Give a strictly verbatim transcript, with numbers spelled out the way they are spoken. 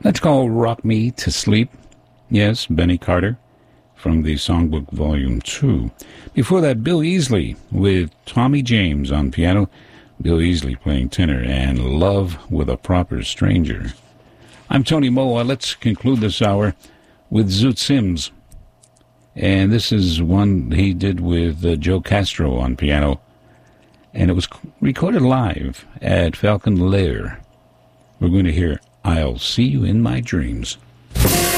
Let's go Rock Me to Sleep. Yes, Benny Carter from the Songbook Volume two. Before that, Bill Easley with Tommy James on piano, Bill Easley playing tenor, and Love with a Proper Stranger. I'm Tony Moa. Let's conclude this hour with Zoot Sims. And this is one he did with uh, Joe Castro on piano. And it was recorded live at Falcon Lair. We're going to hear I'll See You in My Dreams.